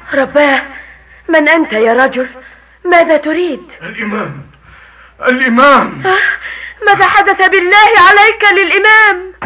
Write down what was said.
رباه، من أنت يا رجل؟ ماذا تريد؟ الإمام. ماذا حدث بالله عليك للإمام؟